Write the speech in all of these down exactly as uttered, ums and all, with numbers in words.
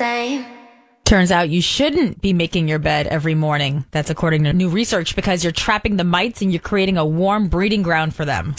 same. Turns out you shouldn't be making your bed every morning. That's according to new research because you're trapping the mites and you're creating a warm breeding ground for them.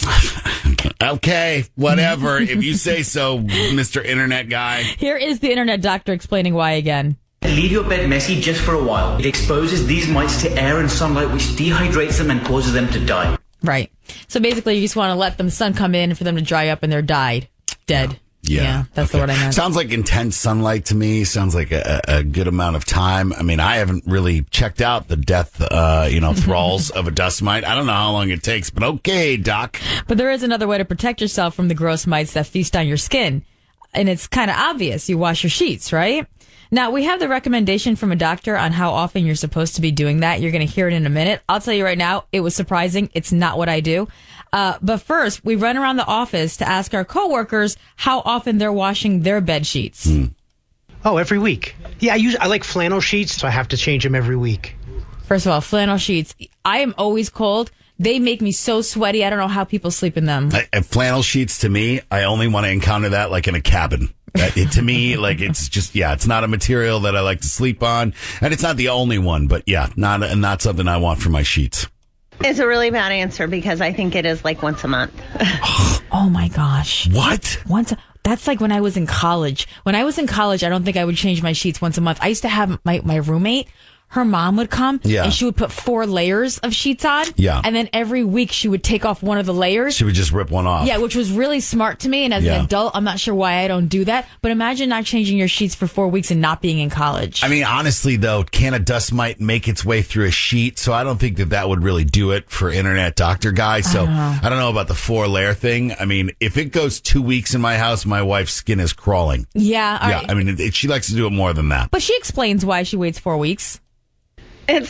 Okay, whatever. If you say so, Mister Internet Guy. Here is the internet doctor explaining why again. Leave your bed messy just for a while. It exposes these mites to air and sunlight, which dehydrates them and causes them to die. Right. So basically, you just want to let the sun come in for them to dry up and they're died. Dead. Yeah, yeah that's okay. the word I meant. Sounds like intense sunlight to me. Sounds like a, a good amount of time. I mean, I haven't really checked out the death, uh, you know, thralls of a dust mite. I don't know how long it takes, but okay, doc. But there is another way to protect yourself from the gross mites that feast on your skin. And it's kind of obvious. You wash your sheets, right? Now, we have the recommendation from a doctor on how often you're supposed to be doing that. You're going to hear it in a minute. I'll tell you right now, it was surprising. It's not what I do. Uh, but first, we run around the office to ask our coworkers how often they're washing their bed sheets. Mm. Oh, every week. Yeah, I use I like flannel sheets, so I have to change them every week. First of all, flannel sheets. I am always cold. They make me so sweaty. I don't know how people sleep in them. I, flannel sheets, to me, I only want to encounter that like in a cabin. That, it, to me, like it's just, yeah, it's not a material that I like to sleep on. And it's not the only one, but yeah, not not something I want for my sheets. It's a really bad answer because I think it is like once a month. Oh my gosh. What? Once a, that's like when I was in college. When I was in college, I don't think I would change my sheets once a month. I used to have my, my roommate. Her mom would come yeah. and she would put four layers of sheets on. Yeah. And then every week she would take off one of the layers. She would just rip one off. Yeah, which was really smart to me. And as yeah. an adult, I'm not sure why I don't do that. But imagine not changing your sheets for four weeks and not being in college. I mean, honestly, though, can a dust mite make its way through a sheet? So I don't think that that would really do it for Internet Doctor Guy. So I don't know, I don't know about the four layer thing. I mean, if it goes two weeks in my house, my wife's skin is crawling. Yeah. Yeah. Right. I mean, it, it, she likes to do it more than that. But she explains why she waits four weeks. It's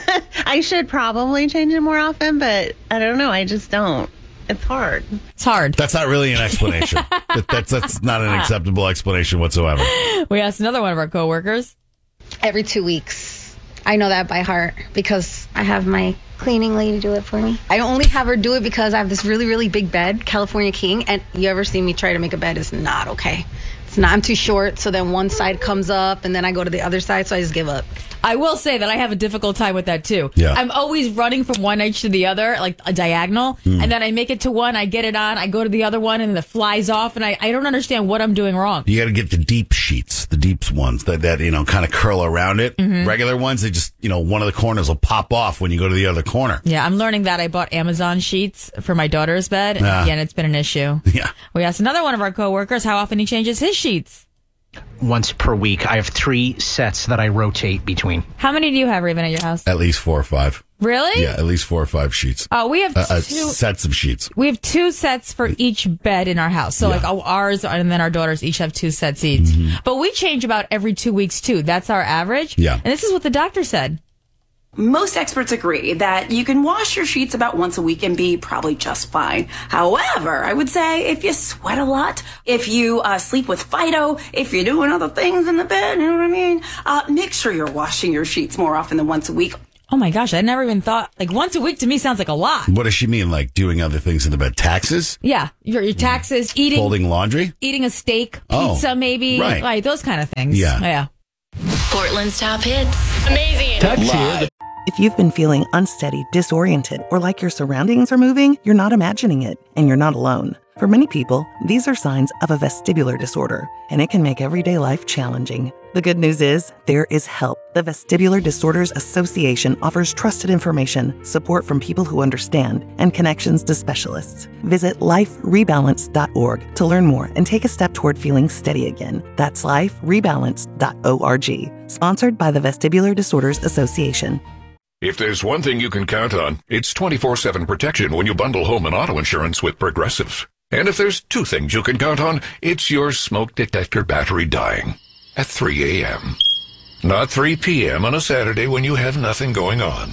I should probably change it more often, but I don't know. I just don't. It's hard. It's hard. That's not really an explanation. that, that's that's not an acceptable explanation whatsoever. We asked another one of our coworkers. Every two weeks. I know that by heart because I have my cleaning lady do it for me. I only have her do it because I have this really, really big bed, California King, and you ever see me try to make a bed, it's not okay. It's not, I'm too short, so then one side comes up, and then I go to the other side, so I just give up. I will say that I have a difficult time with that, too. Yeah. I'm always running from one edge to the other, like a diagonal, mm. and then I make it to one, I get it on, I go to the other one, and it flies off, and I, I don't understand what I'm doing wrong. You got to get the deep sheets, the deep ones that, that you know, kind of curl around it. Mm-hmm. Regular ones, they just, you know, one of the corners will pop off when you go to the other corner. Yeah, I'm learning that. I bought Amazon sheets for my daughter's bed, and Ah. again, it's been an issue. Yeah. We asked another one of our coworkers how often he changes his sheets. Once per week. I have three sets that I rotate between. How many do you have, Raven, at your house? At least four or five. Really? Yeah, at least four or five sheets. Uh, we have Uh, uh, two sets of sheets. We have two sets for each bed in our house. So Yeah. like ours and then our daughters each have two sets each. Mm-hmm. But we change about every two weeks too. That's our average. Yeah. And this is what the doctor said. Most experts agree that you can wash your sheets about once a week and be probably just fine. However, I would say if you sweat a lot, if you uh, sleep with Fido, if you're doing other things in the bed, you know what I mean? Uh, make sure you're washing your sheets more often than once a week. Oh my gosh, I never even thought, like once a week to me sounds like a lot. What does she mean? Like doing other things in the bed? Taxes? Yeah, your, your taxes, eating. Folding laundry? Eating a steak, Oh, pizza maybe, right. like those kind of things. Yeah. Yeah. Portland's top hits. Amazing. Text here. If you've been feeling unsteady, disoriented, or like your surroundings are moving, you're not imagining it, and you're not alone. For many people, these are signs of a vestibular disorder, and it can make everyday life challenging. The good news is, there is help. The Vestibular Disorders Association offers trusted information, support from people who understand, and connections to specialists. Visit life rebalance dot org to learn more and take a step toward feeling steady again. That's life rebalance dot org. Sponsored by the Vestibular Disorders Association. If there's one thing you can count on, it's twenty-four seven protection when you bundle home and auto insurance with Progressive. And if there's two things you can count on, it's your smoke detector battery dying at three a.m. Not three p.m. on a Saturday when you have nothing going on,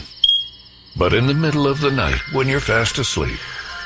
but in the middle of the night when you're fast asleep.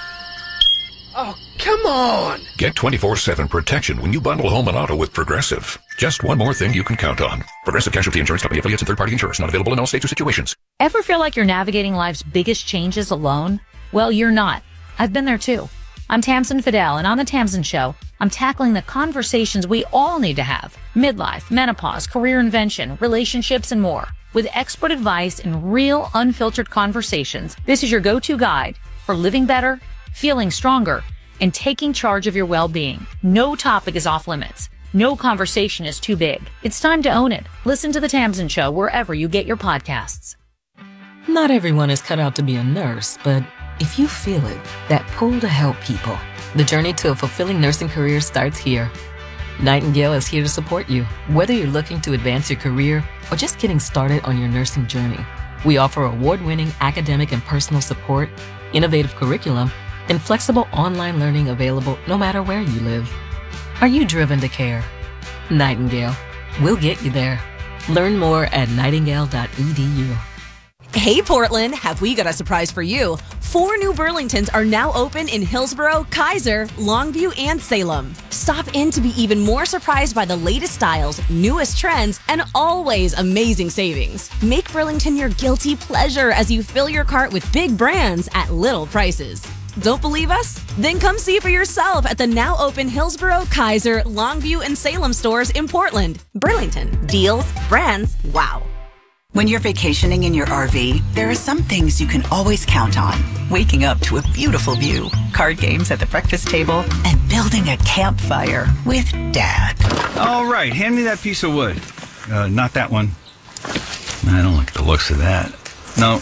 Oh, come on! Get twenty-four seven protection when you bundle home and auto with Progressive. Just one more thing you can count on. Progressive Casualty Insurance Company affiliates and third-party insurers. Not available in all states or situations. Ever feel like you're navigating life's biggest changes alone? Well, you're not. I've been there too. I'm Tamsin Fidel, and on The Tamsin Show, I'm tackling the conversations we all need to have. Midlife, menopause, career invention, relationships, and more. With expert advice and real, unfiltered conversations, this is your go-to guide for living better, feeling stronger, and taking charge of your well-being. No topic is off limits. No conversation is too big. It's time to own it. Listen to The Tamsin Show wherever you get your podcasts. Not everyone is cut out to be a nurse, but if you feel it, that pull to help people, the journey to a fulfilling nursing career starts here. Nightingale is here to support you, whether you're looking to advance your career or just getting started on your nursing journey. We offer award-winning academic and personal support, innovative curriculum, and flexible online learning available no matter where you live. Are you driven to care? Nightingale. We'll get you there. Learn more at nightingale dot e d u. Hey Portland, have we got a surprise for you? Four new Burlingtons are now open in Hillsborough, Kaiser, Longview, and Salem. Stop in to be even more surprised by the latest styles, newest trends, and always amazing savings. Make Burlington your guilty pleasure as you fill your cart with big brands at little prices. Don't believe us? Then come see for yourself at the now open Hillsborough, Kaiser, Longview, and Salem stores in Portland. Burlington. Deals, brands, wow. When you're vacationing in your R V, there are some things you can always count on. Waking up to a beautiful view, card games at the breakfast table, and building a campfire with Dad. All right, hand me that piece of wood. Uh, not that one. I don't like the looks of that. No.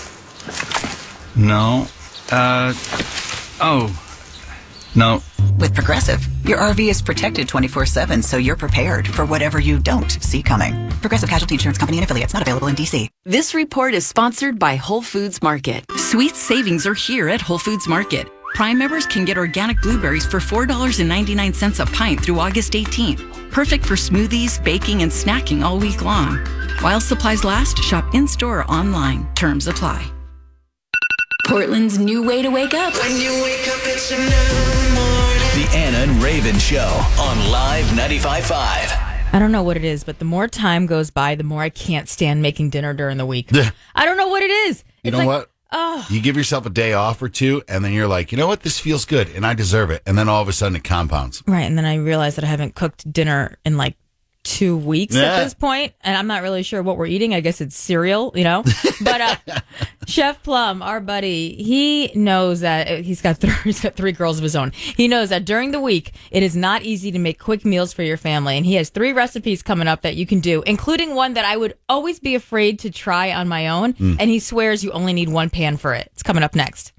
No. Uh, oh. No. With Progressive, your R V is protected twenty-four seven, so you're prepared for whatever you don't see coming. Progressive Casualty Insurance Company and affiliates, not available in D C. This report is sponsored by Whole Foods Market. Sweet savings are here at Whole Foods Market. Prime members can get organic blueberries for four dollars and ninety-nine cents a pint through August eighteenth. Perfect for smoothies, baking, and snacking all week long. While supplies last, shop in-store or online. Terms apply. Portland's new way to wake up. When you wake up, it's a new morning. The Anna and Raven Show on Live ninety-five point five. I don't know what it is, but the more time goes by, the more I can't stand making dinner during the week. I don't know what it is. You It's know like, what? Oh. You give yourself a day off or two, and then you're like, you know what? This feels good, and I deserve it. And then all of a sudden it compounds. Right, and then I realize that I haven't cooked dinner in like two weeks Yeah. at this point, and I'm not really sure what we're eating. I guess it's cereal, you know. But uh, Chef Plum, our buddy, he knows that he's got th- he's got three girls of his own. He knows that during the week it is not easy to make quick meals for your family, and he has three recipes coming up that you can do, including one that I would always be afraid to try on my own. Mm. And he swears you only need one pan for it. It's coming up next.